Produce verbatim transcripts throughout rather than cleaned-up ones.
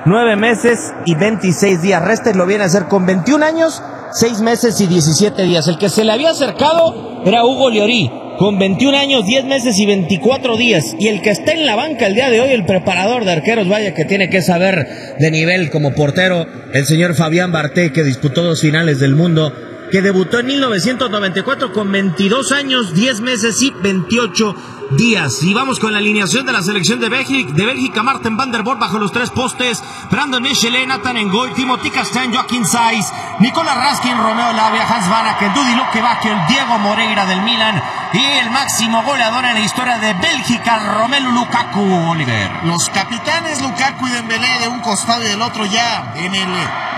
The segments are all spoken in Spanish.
nueve meses y veintiséis días. Restes lo viene a hacer con veintiún años, seis meses y diecisiete días. El que se le había acercado era Hugo Lloris, con veintiún años, diez meses y veinticuatro días. Y el que está en la banca el día de hoy, el preparador de arqueros, vaya que tiene que saber de nivel como portero, el señor Fabián Barthé, que disputó dos finales del mundo, que debutó en mil novecientos noventa y cuatro con veintidós años, diez meses y veintiocho días. Y vamos con la alineación de la selección de Bélgica, de Bélgica Marten van der Voort bajo los tres postes, Brandon Michelet, Nathan Ngoy, Timothy Castagne, Joachim Sais, Nicolas Raskin, Romeo Lavia, Hans Vanaken, Dudi Lukebakio, el Diego Moreira del Milan y el máximo goleador en la historia de Bélgica, Romelu Lukaku. Oliver. Los capitanes Lukaku y Dembélé de un costado y del otro ya en el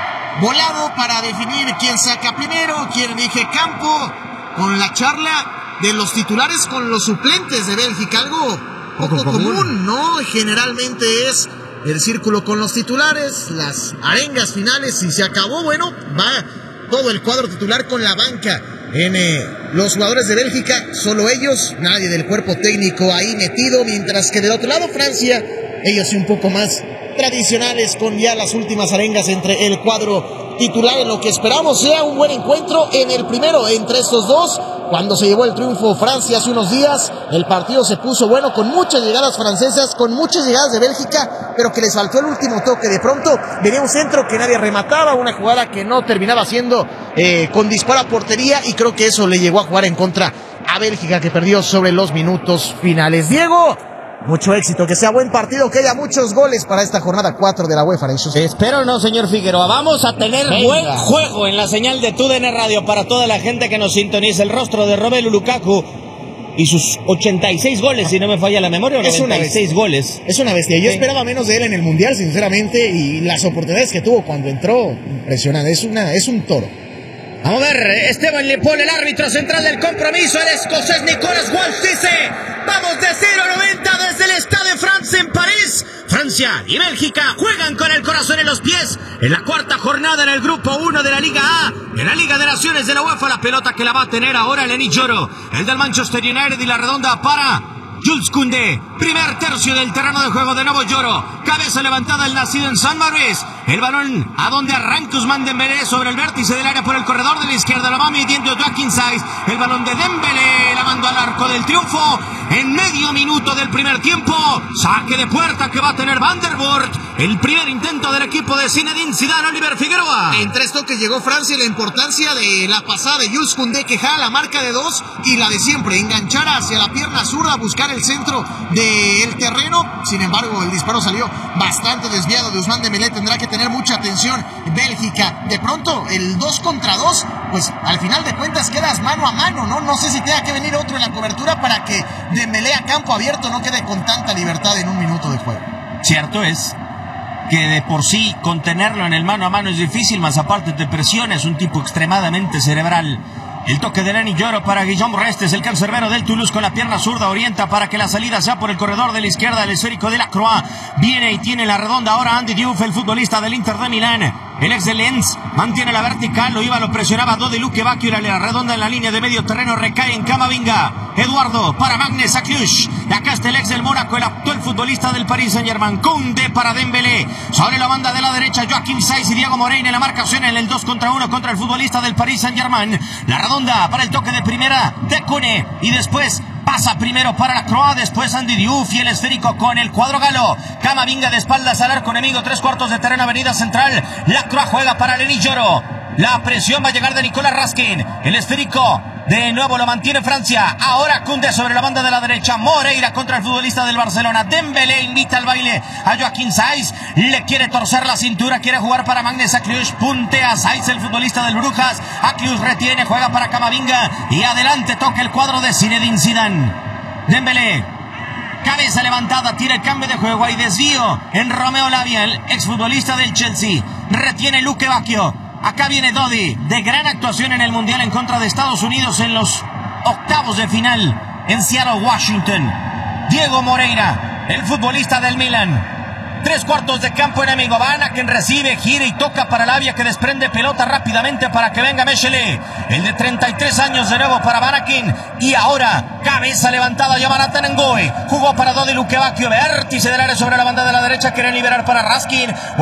volado para definir quién saca primero, quién elige campo, con la charla de los titulares con los suplentes de Bélgica, algo poco, poco común. común, ¿no? Generalmente es el círculo con los titulares, las arengas finales, y se acabó, bueno, va todo el cuadro titular con la banca. En eh, los jugadores de Bélgica, solo ellos, nadie del cuerpo técnico ahí metido, mientras que del otro lado Francia, ellos sí un poco más tradicionales, con ya las últimas arengas entre el cuadro titular, en lo que esperamos sea un buen encuentro en el primero entre estos dos. Cuando se llevó el triunfo Francia hace unos días, el partido se puso bueno, con muchas llegadas francesas, con muchas llegadas de Bélgica, pero que les faltó el último toque. De pronto venía un centro que nadie remataba, una jugada que no terminaba siendo eh, con disparo a portería, y creo que eso le llegó a jugar en contra a Bélgica, que perdió sobre los minutos finales. Diego, mucho éxito, que sea buen partido, que haya muchos goles para esta jornada cuatro de la UEFA Nations. Espero no, señor Figueroa. Vamos a tener Venga. buen juego en la señal de T U D N Radio para toda la gente que nos sintoniza. El rostro de Romelu Lukaku y sus ochenta y seis goles, si no me falla la memoria, es noventa y seis goles. Es una bestia. Yo sí. esperaba menos de él en el Mundial, sinceramente, y las oportunidades que tuvo cuando entró, impresionante. Es, una, es un toro. Vamos a ver, Esteban Le Paul, el árbitro central del compromiso, el escocés Nicolas Walsh dice: vamos de cero a noventa desde el Stade de France en París. Francia y Bélgica juegan con el corazón en los pies en la cuarta jornada en el grupo uno de la Liga A, en la Liga de Naciones de la UEFA. La pelota que la va a tener ahora Lenny Yoro, el del Manchester United, y la redonda para Jules Koundé. Primer tercio del terreno de juego de nuevo Yoro. Cabeza levantada el nacido en San Maurice. El balón a donde arranca Ousmane Dembélé sobre el vértice del área por el corredor de la izquierda. La va midiendo Joachim Sais. El balón de Dembélé la mandó al arco del triunfo en medio minuto del primer tiempo. Saque de puerta que va a tener Van der Voort. El primer intento del equipo de Zinedine Zidane. Oliver Figueroa. En tres toques llegó Francia. La importancia de la pasada de Jules Koundé, que jala la marca de dos, y la de siempre, enganchar hacia la pierna zurda, buscar el centro del terreno. Sin embargo, el disparo salió bastante desviado de Ousmane Dembélé. Tendrá que tener mucha atención Bélgica. De pronto, el dos contra dos, pues al final de cuentas quedas mano a mano, ¿no? No sé si tenga que venir otro en la cobertura para que Dembélé a campo abierto no quede con tanta libertad en un minuto de juego. Cierto es que de por sí contenerlo en el mano a mano es difícil, más aparte te presiona, es un tipo extremadamente cerebral. El toque de Lenny Yoro para Guillaume Restes, el cancerbero del Toulouse, con la pierna zurda orienta para que la salida sea por el corredor de la izquierda. El esférico de Lacroix viene y tiene la redonda ahora Andy Diouf, el futbolista del Inter de Milán. El ex de Lens mantiene la vertical, lo iba, lo presionaba Dodi Lukebakio, y la redonda en la línea de medio terreno recae en Camavinga. Eduardo para Magnus Akliush. Y acá está el ex del Mónaco, el actual futbolista del Paris Saint-Germain. Koundé para Dembélé. Sobre la banda de la derecha, Joachim Sais y Diego Moreira en la marcación en el dos contra uno contra el futbolista del Paris Saint-Germain. La redonda para el toque de primera de Koné. Y después pasa primero para la Croix, después Andy Diouf y el esférico con el cuadro galo. Camavinga de espaldas al arco enemigo, tres cuartos de terreno, avenida central. La Croix juega para Lenny Yoro. La presión va a llegar de Nicolas Raskin. El esférico de nuevo lo mantiene Francia. Ahora Koundé sobre la banda de la derecha. Moreira contra el futbolista del Barcelona. Dembélé invita al baile a Joachim Sais. Le quiere torcer la cintura. Quiere jugar para Magnus Akliush. Puntea Sais, el futbolista del Brujas. Akliush retiene, juega para Camavinga. Y adelante toca el cuadro de Zinedine Zidane. Dembélé. Cabeza levantada, tira el cambio de juego. Hay desvío en Romeo Lavia, el exfutbolista del Chelsea. Retiene Lukebakio. Acá viene Dodi, de gran actuación en el Mundial en contra de Estados Unidos en los octavos de final en Seattle, Washington. Diego Moreira, el futbolista del Milan. Tres cuartos de campo enemigo. Vanaken recibe, gira y toca para Lavia, que desprende pelota rápidamente para que venga Michelet. El de treinta y tres años de nuevo para Vanaken. Y ahora, cabeza levantada, llama Nathan Ngoy. Jugó para Dodi Lukebakio, vértice del área sobre la banda de la derecha. Quiere liberar para Raskin.